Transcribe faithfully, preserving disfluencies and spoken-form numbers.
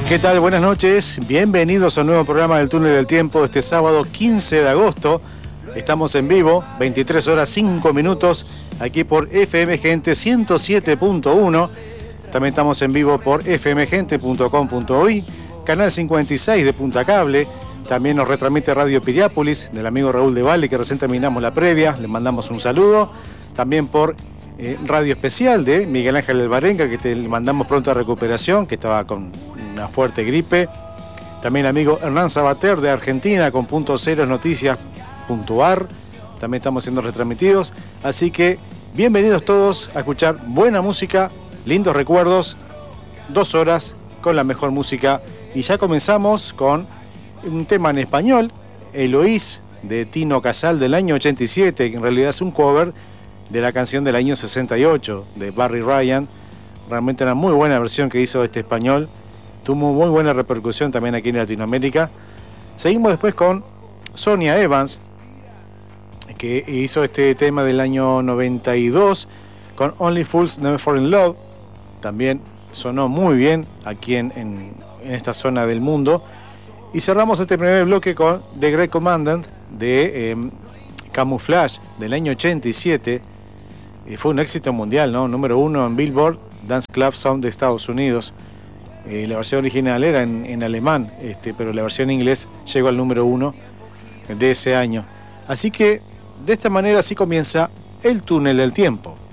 ¿Qué tal? Buenas noches. Bienvenidos a un nuevo programa del Túnel del Tiempo este sábado quince de agosto. Estamos en vivo, veintitrés horas cinco minutos, aquí por F M Gente ciento siete punto uno. También estamos en vivo por f m gente punto com punto uy, canal cincuenta y seis de Punta Cable. También nos retransmite Radio Piriápolis, del amigo Raúl de Valle, que recién terminamos la previa. Le mandamos un saludo. También por eh, Radio Especial de Miguel Ángel Alvarenga, que te le mandamos pronta recuperación, que estaba con una fuerte gripe. También el amigo Hernán Sabater de Argentina con punto cero noticias punto a r. También estamos siendo retransmitidos. Así que bienvenidos todos a escuchar buena música, lindos recuerdos, dos horas con la mejor música. Y ya comenzamos con un tema en español, Eloís, de Tino Casal, del año ochenta y siete, que en realidad es un cover de la canción del año sesenta y ocho, de Barry Ryan. Realmente una muy buena versión que hizo este español. Tuvo muy buena repercusión también aquí en Latinoamérica. Seguimos después con Sonia Evans, que hizo este tema del año noventa y dos, con Only Fools Never Fall in Love. También sonó muy bien aquí en, en, en esta zona del mundo. Y cerramos este primer bloque con The Great Commandant de eh, Camouflage del año ochenta y siete. Eh, fue un éxito mundial, ¿no? Número uno en Billboard Dance Club Sound de Estados Unidos. Eh, la versión original era en, en alemán, este, pero la versión en inglés llegó al número uno de ese año. Así que de esta manera así comienza el Túnel del Tiempo.